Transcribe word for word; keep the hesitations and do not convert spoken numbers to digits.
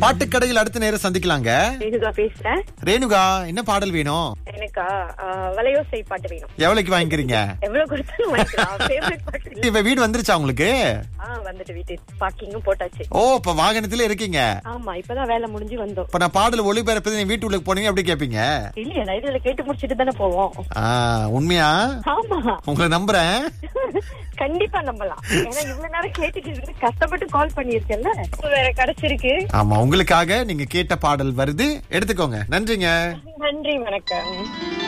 பாட்டுக்கடையில் அடுத்த நேரம் சந்திக்கலாங்க. ரேணுகா பேசுறேன். ரேணுகா, என்ன பாடல் வேணும்? எனக்கா வலையோசை பாட்டு வேணும். எவ்வளவுக்கு வாங்கிக்கிறீங்க? எவ்வளவு கொடுத்தாலும் வாங்கிக்கலாம். ஃபேவரட் பாட்டு. இப்ப வீடு வந்துருச்சா உங்களுக்கு? ஆ வந்துட்டு வீட்டு பார்க்கிங்கும் போட்டாச்சு. ஓ, இப்ப வாகனத்துல இருக்கீங்க. ஆமா, இப்பதான் வேலை முடிஞ்சு வந்தோம். இப்ப நான் பாடல் ஒளிபரப்பு நீங்க வீட்டுக்கு போனீங்க அப்படி கேப்பீங்க? இல்லையா, நைட்ல கேட்டு முடிச்சிட்டு தானே போவோம். ஆ, உண்மையா? ஆமா, உங்களை நம்புறேன். கண்டிப்பா நம்பலாம். ஏன்னா இவ்வளவு நேரம் கேட்டுட்டு இருக்கு, கஷ்டப்பட்டு கால் பண்ணிருக்கேன்ல, வேற கிடைச்சிருக்கு. ஆமா, உங்களுக்காக நீங்க கேட்ட பாடல் வருது, எடுத்துக்கோங்க. நன்றிங்க. நன்றி, வணக்கம்.